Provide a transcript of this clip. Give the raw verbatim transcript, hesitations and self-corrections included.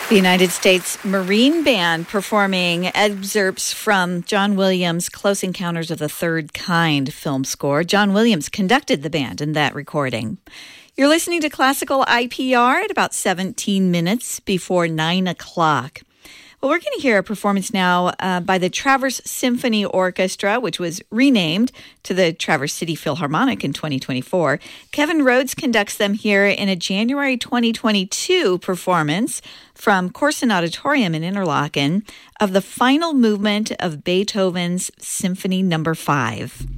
The United States Marine Band performing excerpts from John Williams' Close Encounters of the Third Kind film score. John Williams conducted the band in that recording. You're listening to Classical I P R at about seventeen minutes before nine o'clock. Well, we're going to hear a performance now uh, by the Traverse Symphony Orchestra, which was renamed to the Traverse City Philharmonic in twenty twenty-four. Kevin Rhodes conducts them here in a January twenty twenty-two performance from Corson Auditorium in Interlaken of the final movement of Beethoven's Symphony Number Five.